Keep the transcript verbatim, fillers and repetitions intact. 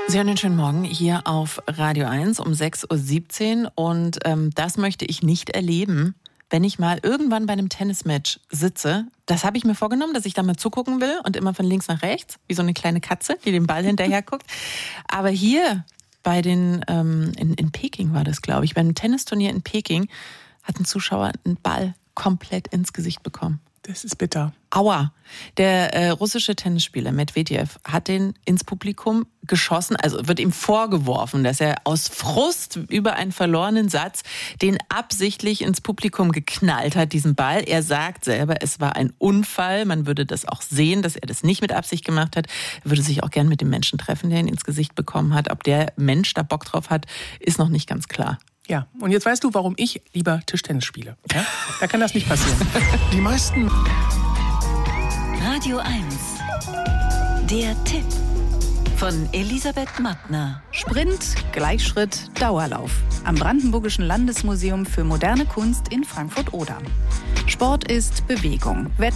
Sie hören den schönen Morgen hier auf Radio eins um sechs Uhr siebzehn und ähm, das möchte ich nicht erleben, wenn ich mal irgendwann bei einem Tennismatch sitze. Das habe ich mir vorgenommen, dass ich da mal zugucken will und immer von links nach rechts, wie so eine kleine Katze, die den Ball hinterher guckt. Aber hier bei den, ähm, in, in Peking war das, glaube ich, bei einem Tennisturnier in Peking hat ein Zuschauer einen Ball komplett ins Gesicht bekommen. Das ist bitter. Aua. Der äh, russische Tennisspieler Medvedev hat den ins Publikum geschossen, also wird ihm vorgeworfen, dass er aus Frust über einen verlorenen Satz den absichtlich ins Publikum geknallt hat, diesen Ball. Er sagt selber, es war ein Unfall. Man würde das auch sehen, dass er das nicht mit Absicht gemacht hat. Er würde sich auch gern mit dem Menschen treffen, der ihn ins Gesicht bekommen hat. Ob der Mensch da Bock drauf hat, ist noch nicht ganz klar. Ja, und jetzt weißt du, warum ich lieber Tischtennis spiele. Ja? Da kann das nicht passieren. Die meisten. Radio eins. Der Tipp von Elisabeth Mattner. Sprint, Gleichschritt, Dauerlauf. Am Brandenburgischen Landesmuseum für moderne Kunst in Frankfurt-Oder. Sport ist Bewegung. Wetten